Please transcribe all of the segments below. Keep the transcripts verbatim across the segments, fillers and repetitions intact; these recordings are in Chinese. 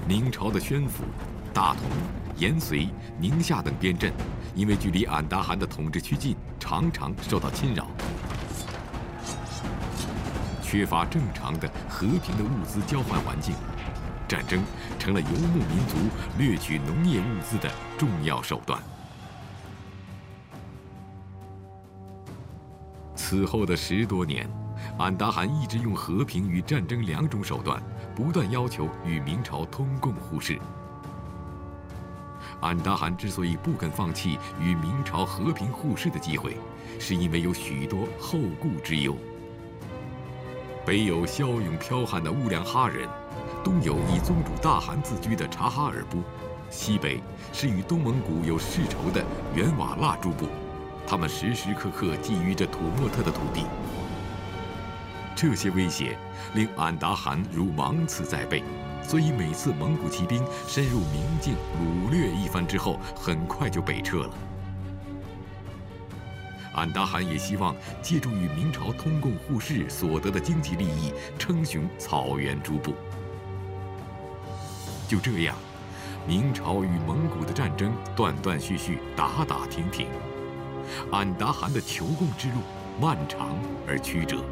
明朝的宣府、大同、延绥、宁夏等边镇，因为距离俺答汗的统治区近，常常受到侵扰。缺乏正常的和平的物资交换环境，战争成了游牧民族掠取农业物资的重要手段。此后的十多年，俺答汗一直用和平与战争两种手段，不断要求与明朝通共互市。俺答汗之所以不肯放弃与明朝和平互市的机会，是因为有许多后顾之忧。北有骁勇剽悍的兀良哈人，东有以宗主大汗自居的察哈尔部，西北是与东蒙古有世仇的远瓦剌诸部，他们时时刻刻觊觎着土默特的土地。这些威胁令俺答汗如芒刺在背，所以每次蒙古骑兵深入明境掳掠一番之后，很快就北撤了。俺答汗也希望借助与明朝通共互市所得的经济利益，称雄草原诸部。就这样，明朝与蒙古的战争断断续续，打打停停，俺答汗的求共之路漫长而曲折。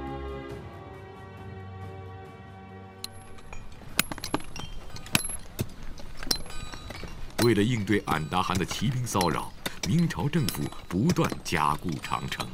为了应对俺答汗的骑兵骚扰，明朝政府不断加固长城。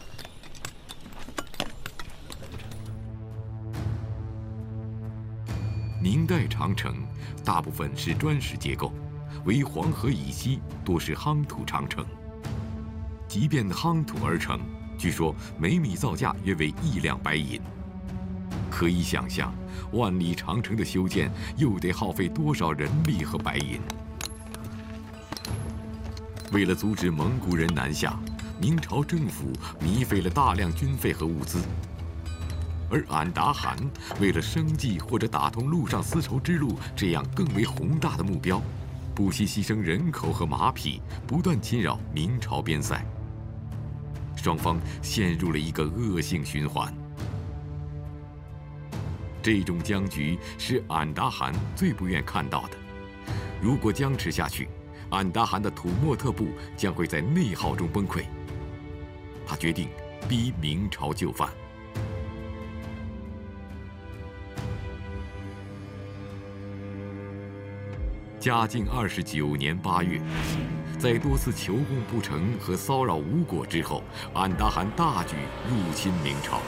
明代长城大部分是砖石结构，为黄河以西多是夯土长城。即便夯土而成，据说每米造价约为一两白银。可以想象，万里长城的修建又得耗费多少人力和白银。为了阻止蒙古人南下，明朝政府糜费了大量军费和物资。而俺答汗为了生计或者打通陆上丝绸之路这样更为宏大的目标，不惜牺牲人口和马匹，不断侵扰明朝边塞。双方陷入了一个恶性循环。这种僵局是俺答汗最不愿看到的。如果僵持下去，俺答汗的土默特部将会在内耗中崩溃。他决定逼明朝就范。嘉靖二十九年八月，在多次求共不成和骚扰无果之后，俺答汗大举入侵明朝。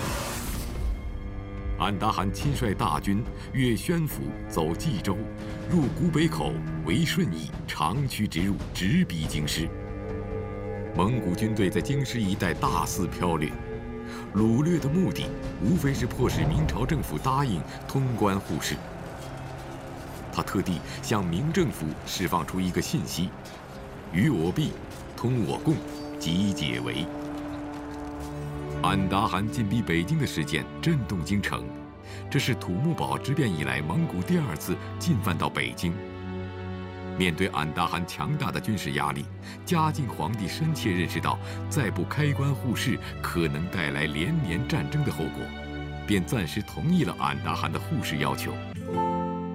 俺答汗亲率大军越宣府，走冀州，入古北口，为顺义，长驱直入，直逼京师。蒙古军队在京师一带大肆剽掠，掳掠的目的无非是迫使明朝政府答应通关互市。他特地向明政府释放出一个信息：与我避，通我共，即解围。俺答汗进逼北京的事件震动京城，这是土木堡之变以来蒙古第二次进犯到北京。面对俺答汗强大的军事压力，嘉靖皇帝深切认识到再不开关互市可能带来连年战争的后果，便暂时同意了俺答汗的互市要求。